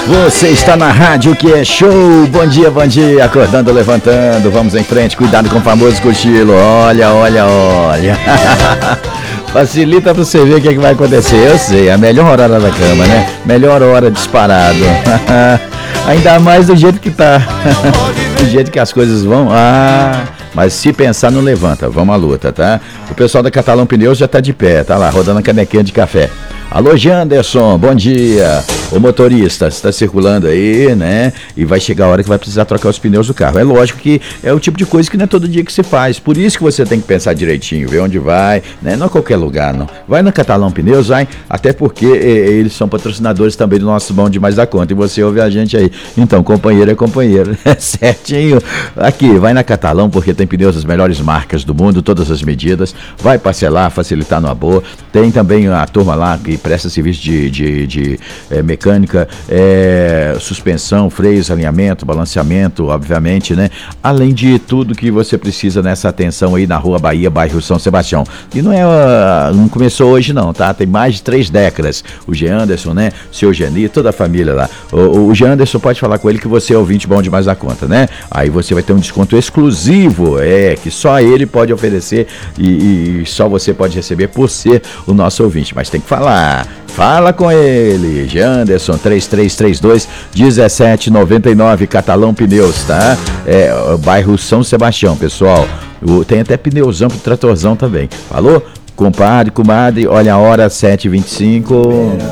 Você está na rádio que é show. Bom dia, acordando, levantando. Vamos em frente, cuidado com o famoso cochilo. Olha. Facilita pra você ver o que vai acontecer. Eu sei, a melhor hora da cama, né? Melhor hora disparado. Ainda mais do jeito que tá. Do jeito que as coisas vão. Mas se pensar, não levanta. Vamos à luta, tá? O pessoal da Catalão Pneus já tá de pé, tá lá, rodando a canequinha de café. Alô, Janderson, bom dia. O motorista está circulando aí, né? E vai chegar a hora que vai precisar trocar os pneus do carro. É lógico que é o tipo de coisa que não é todo dia que se faz. Por isso que você tem que pensar direitinho, ver onde vai, né? Não é qualquer lugar, não. Vai na Catalão Pneus, vai. Até porque eles são patrocinadores também do nosso Bom Demais da Conta. E você ouve a gente aí. Então, companheiro é companheiro. Certinho. Aqui, vai na Catalão porque tem pneus das melhores marcas do mundo, todas as medidas. Vai parcelar, facilitar numa boa. Tem também a turma lá que presta serviço de mecânica, suspensão, freios, alinhamento, balanceamento, obviamente, né? Além de tudo que você precisa nessa atenção aí na Rua Bahia, bairro São Sebastião. E não começou hoje não, tá? Tem mais de 3 décadas. O Janderson, né? O seu Geni, toda a família lá. O Janderson, pode falar com ele que você é ouvinte Bom Demais da Conta, né? Aí você vai ter um desconto exclusivo, que só ele pode oferecer e só você pode receber por ser o nosso ouvinte. Mas tem que falar. Fala com ele, Janderson, 3332-1799, Catalão Pneus, tá? Bairro São Sebastião, pessoal. Tem até pneuzão pro tratorzão também. Falou? Compadre, comadre, olha a hora, 7h25.